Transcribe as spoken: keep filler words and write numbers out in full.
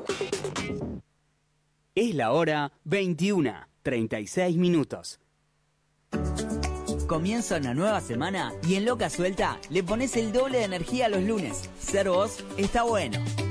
Es la hora veintiuna, treinta y seis minutos. Comienza una nueva semana y en Loca Suelta le pones el doble de energía a los lunes. Ser vos está bueno.